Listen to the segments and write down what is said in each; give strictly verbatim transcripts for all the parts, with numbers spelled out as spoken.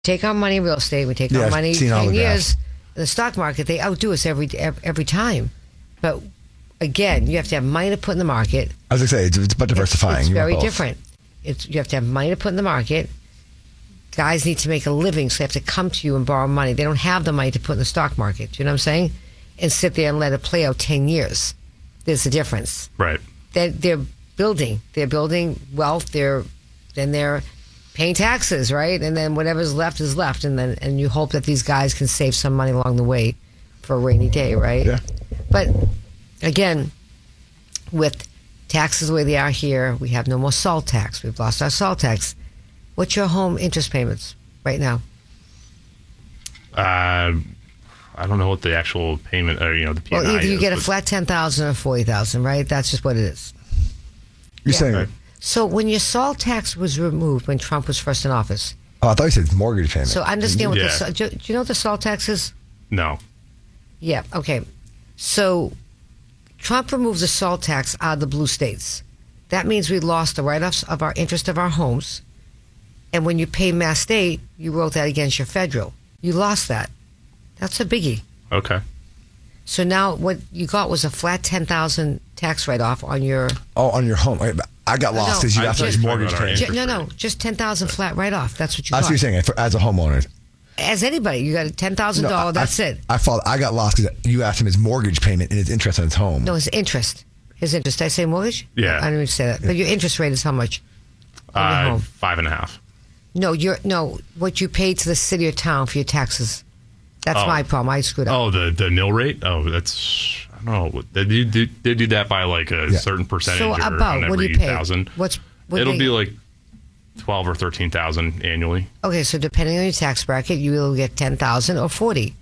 take our money in real estate, we take Yeah, our I've money seen all ten the years graphs. in the stock market, they outdo us every every time. But again, you have to have money to put in the market. I was going to say, it's, it's about diversifying. It's You want very both. different. It's you have to have money to put in the market. Guys need to make a living, so they have to come to you and borrow money. They don't have the money to put in the stock market. Do you know what I'm saying? And sit there and let it play out ten years. There's a difference. Right. They're, they're building. They're building wealth. They're then they're paying taxes, right? And then whatever's left is left. And then and you hope that these guys can save some money along the way for a rainy day, right? Yeah. But again, with taxes the way they are here, we have no more salt tax. We've lost our salt tax. What's your home interest payments right now? Uh, I don't know what the actual payment, or you know, the P and I Well, either you is, get a but- flat ten thousand or forty thousand, right? That's just what it is. You're Yeah. saying, Right. So when your salt tax was removed when Trump was first in office, oh, I thought you said mortgage payment. so understand what Yeah. the sal- do, do you know what the salt tax is? No. Yeah. Okay. So Trump removed the salt tax out of the blue states. That means we lost the write-offs of our interest of our homes. And when you pay Mass State, you wrote that against your federal. You lost that. That's a biggie. Okay. So now what you got was a flat ten thousand tax write-off on your. oh, on your home. Wait, I got No, lost because you I got just those mortgage talking about our payments. Ju- interest no, no, rate. just ten thousand flat write-off. That's what you That's got. what you're saying. For, as a homeowner. As anybody, you got a ten thousand No, I- dollars. That's I, it. I thought I got lost because you asked him his mortgage payment and his interest on his home. No, his interest. His interest. Did I say mortgage? Yeah. I didn't even say that. But your interest rate is how much? On your Uh, home. five and a half. No, you're no. What you pay to the city or town for your taxes. That's Oh. my problem. I screwed up. Oh, the the nil rate. Oh, that's I don't know. They do, do- they do that by like a Yeah. certain percentage So or about on what do every you pay? thousand. What's what It'll they- be like twelve or thirteen thousand annually. Okay, so depending on your tax bracket, you will get ten thousand or forty.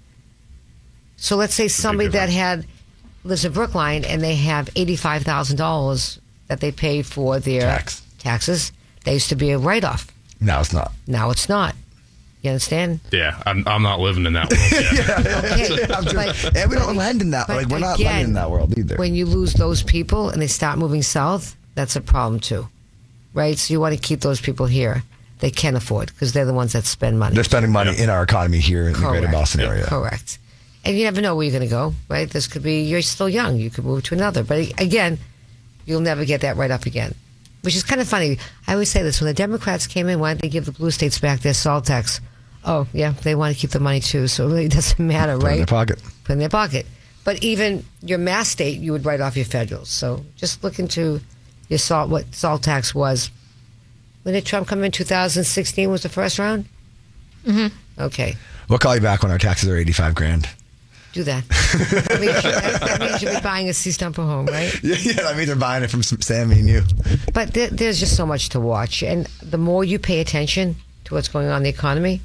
So let's say somebody that difference. had lives in Brookline and they have eighty-five thousand dollars that they pay for their Tax. taxes. They used to be a write-off. No, it's not. Now it's not. You understand? Yeah, I'm I'm not living in that world yet. Okay, I'm just- but- and we don't but- lend in that. but Like we're not again, lending in that world either. When you lose those people and they start moving south, that's a problem too, right? So you want to keep those people here. They can afford because they're the ones that spend money. They're spending money Yeah. in our economy here in the greater Correct. Boston Yeah. area. Correct. And you never know where you're going to go, right? This could be, you're still young. You could move to another. But again, you'll never get that right up again, which is kind of funny. I always say this. When the Democrats came in, why didn't they give the blue states back their salt tax? Oh, yeah, they want to keep the money too. So it really doesn't matter, Put it right? in their pocket. Put in their pocket. But even your Mass State, you would write off your federals. So just look into your salt, what salt tax was. When did Trump come in? two thousand sixteen was the first round? Mm-hmm. Okay. We'll call you back when our taxes are eighty-five grand. Do that. That means, you, that, that means you'll be buying a sea stumper home, right? Yeah, yeah, that means they're buying it from some- Sammy and you. But there, there's just so much to watch. And the more you pay attention to what's going on in the economy,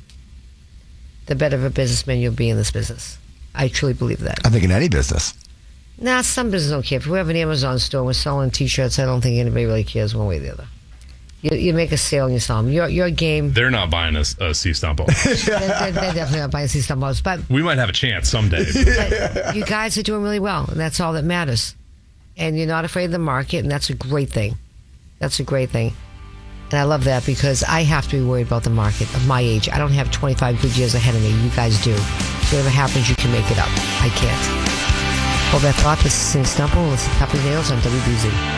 the better of a businessman you'll be in this business. I truly believe that. I think in any business. Nah, some businesses don't care. If we have an Amazon store and we're selling T-shirts, I don't think anybody really cares one way or the other. You, you make a sale and you sell them. Your, your game, They're not buying a, a sea stump. they're, they're, they're definitely not buying sea stumpers. But We might have a chance someday. But you guys are doing really well, and that's all that matters. And you're not afraid of the market, and that's a great thing. That's a great thing. And I love that because I have to be worried about the market of my age. I don't have twenty-five good years ahead of me. You guys do. So whatever happens, you can make it up. I can't. Hold that thought. This is Cindy Stumple with Happy Nails on W B Z.